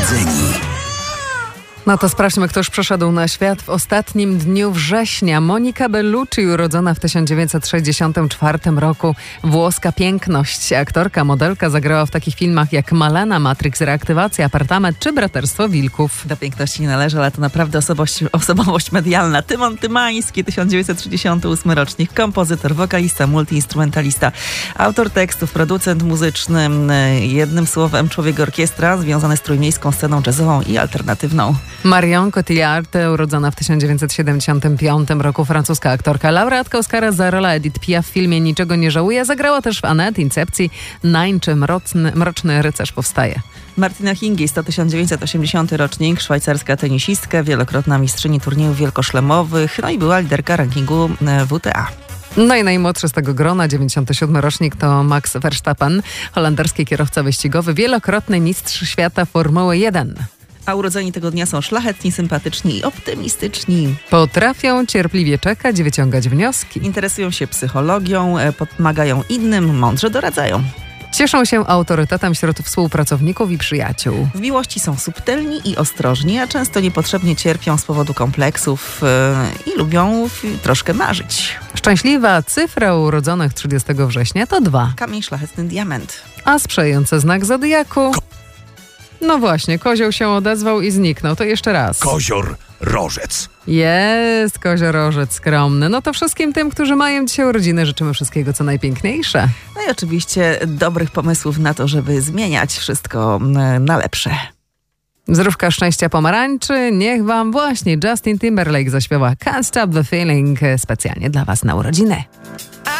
Urodzeni. No to sprawdźmy, kto już przeszedł na świat w ostatnim dniu września. Monica Bellucci, urodzona w 1964 roku. Włoska piękność. Aktorka, modelka, zagrała w takich filmach jak Malena, Matrix, Reaktywacja, Apartament czy Braterstwo Wilków. Do piękności nie należy, ale to naprawdę osobowość medialna. Tymon Tymański, 1938 rocznik. Kompozytor, wokalista, multiinstrumentalista, autor tekstów, producent muzyczny. Jednym słowem człowiek orkiestra związany z trójmiejską sceną jazzową i alternatywną. Marion Cotillard, urodzona w 1975 roku, francuska aktorka, laureatka Oscara za rolę Edith Piaf w filmie Niczego nie żałuję. Zagrała też w Annette, Incepcji, Nine czy Mroczny rycerz powstaje. Martina Hingis to 1980 rocznik, szwajcarska tenisistka, wielokrotna mistrzyni turniejów wielkoszlemowych, no i była liderka rankingu WTA. No i najmłodszy z tego grona, 97 rocznik, to Max Verstappen, holenderski kierowca wyścigowy, wielokrotny mistrz świata Formuły 1. A urodzeni tego dnia są szlachetni, sympatyczni i optymistyczni. Potrafią cierpliwie czekać, wyciągać wnioski. Interesują się psychologią, pomagają innym, mądrze doradzają. Cieszą się autorytetem wśród współpracowników i przyjaciół. W miłości są subtelni i ostrożni, a często niepotrzebnie cierpią z powodu kompleksów i lubią troszkę marzyć. Szczęśliwa cyfra urodzonych 30 września to 2. Kamień szlachetny, diament. A sprzyjający znak zodiaku? No właśnie, kozioł się odezwał i zniknął. To jeszcze raz. Kozior Rożec. Jest koziorożec skromny. No to wszystkim tym, którzy mają dzisiaj urodziny, życzymy wszystkiego co najpiękniejsze. No i oczywiście dobrych pomysłów na to, żeby zmieniać wszystko na lepsze. Zdrówka, szczęścia, pomarańczy. Niech wam właśnie Justin Timberlake zaśpiewa Can't Stop the Feeling specjalnie dla was na urodziny.